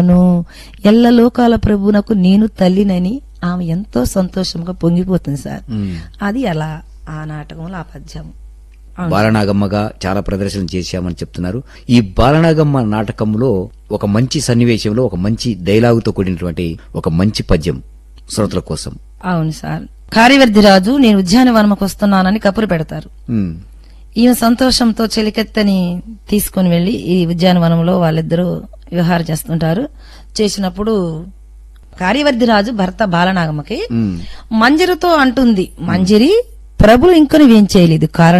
ఉన్నాను, ఎల్ల లోకాల ప్రభునకు నేను తల్లినని ఆమె ఎంతో సంతోషంగా పొంగిపోతుంది సార్. అది అలా ఆ నాటకంలో ఆ పద్యం. బాలనాగమ్మగా చాలా ప్రదర్శన చేశామని చెప్తున్నారు. ఈ బాలనాగమ్మ నాటకంలో ఒక మంచి సన్నివేశంలో ఒక మంచి డైలాగుతో కూడినటువంటి ఒక మంచి పద్యం శ్రోతల కోసం. అవును సార్. కార్యవర్ధిరాజు నేను ఉద్యానవనముకు వస్తున్నానని కబురు పెడతారు. ఈమె సంతోషంతో చెలికెత్తని తీసుకుని వెళ్లి ఈ ఉద్యానవనంలో వాళ్ళిద్దరూ వ్యవహారం చేస్తుంటారు. చేసినప్పుడు కార్యవర్ధిరాజు భర్త బాలనాగమ్మకి మంజరితో అంటుంది, మంజరి ప్రభులు ఇంకొని ఏం చేయలేదు, కారణం